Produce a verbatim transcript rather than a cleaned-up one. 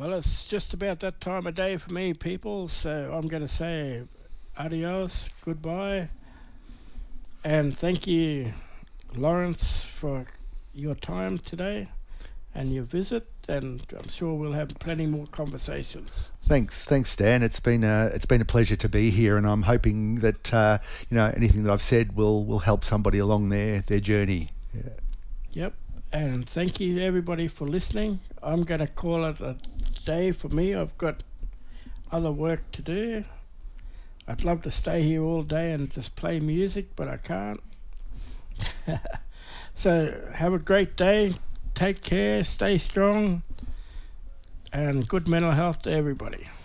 Well, it's just about that time of day for me, people. So I'm going to say adios, goodbye, and thank you, Lawrence, for your time today and your visit. And I'm sure we'll have plenty more conversations. Thanks, thanks, Stan. It's been a it's been a pleasure to be here, and I'm hoping that uh, you know anything that I've said will will help somebody along their their journey. Yeah. Yep. And thank you everybody for listening. I'm going to call it a day for me. I've got other work to do. I'd love to stay here all day and just play music, but I can't. So have a great day. Take care, stay strong, and good mental health to everybody.